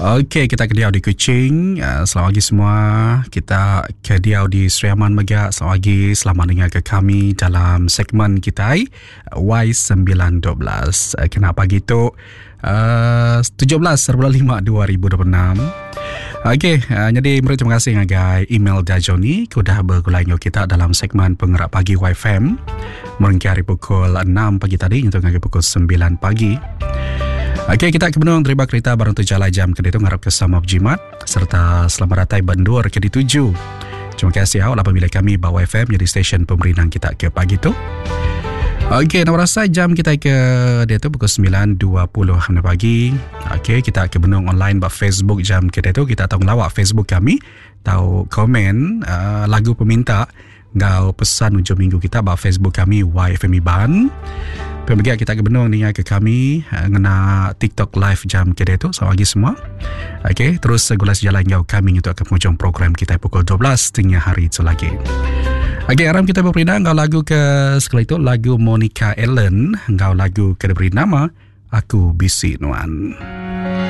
Okey, kita kediau di Kuching. Selamat pagi semua. Kita kediau di Seriaman Megak. Selamat pagi. Selamat dengar ke kami dalam segmen kita Y912. Kenapa gitu? 17/5/2026. Okey, jadi terima kasih ngagai email Dajoni kudah bergulai kita dalam segmen Penggerak Pagi YFM. Mungkin hari pukul 6 pagi tadi untuk ngagai pukul 9 pagi. Okey, kita kebenung terima kereta barang tu jalan jam ke itu ngarap ke sama berjimat serta selamat datang bandur ke dituju. Terima kasih awak apabila kami bawa FM jadi stesen pemberinan kita ke pagi tu. Okey, nak rasa jam kita ke dia tu pukul 9.20 pagi. Okey, kita kebenung online ba Facebook jam ke dia tu kita tahu lawak Facebook kami, tahu komen lagu peminta ngau pesan hujung minggu kita ba Facebook kami YFM Iban. Pembagian kita kebenung ni ke kami ngena TikTok live jam ke dia tu. Selamat pagi semua. Okey, terus gulas jalan jauh kami untuk akan penghujung program kita pukul 12 tengah hari itu lagi. Okey, aram kita beri ngau lagu ke sekali itu lagu Monica Allen, ngau lagu ke diberi nama Aku Bisi Nuan.